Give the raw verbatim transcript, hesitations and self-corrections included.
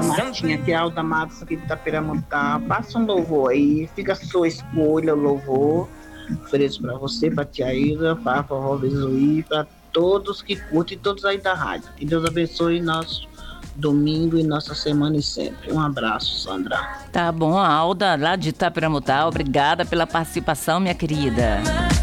Martinha, que é a Alda Matos aqui de Itapiramutá. Passa um louvor aí, fica a sua escolha, o louvor. Ofereço para você, para a tia Ilza, para a vovó Bezuí, para todos que curtem, todos aí da rádio. Que Deus abençoe nosso domingo e nossa semana e sempre. Um abraço, Sandra. Tá bom, Alda, lá de Itapiramutá, obrigada pela participação, minha querida.